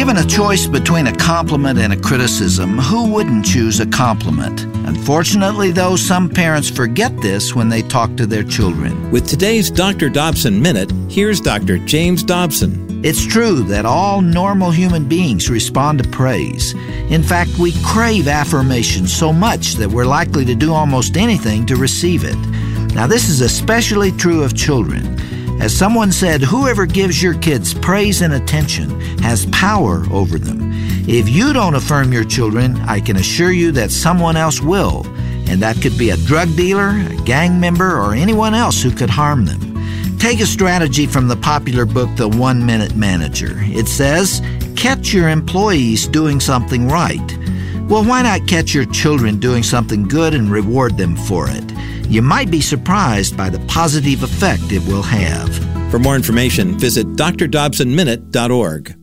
Given a choice between a compliment and a criticism, who wouldn't choose a compliment? Unfortunately, though, some parents forget this when they talk to their children. With today's Dr. Dobson Minute, here's Dr. James Dobson. It's true that all normal human beings respond to praise. In fact, we crave affirmation so much that we're likely to do almost anything to receive it. Now, this is especially true of children. As someone said, whoever gives your kids praise and attention has power over them. If you don't affirm your children, I can assure you that someone else will, and that could be a drug dealer, a gang member, or anyone else who could harm them. Take a strategy from the popular book, The 1 Minute Manager. It says, catch your employees doing something right. Well, why not catch your children doing something good and reward them for it? You might be surprised by the positive effect it will have. For more information, visit drdobsonminute.org.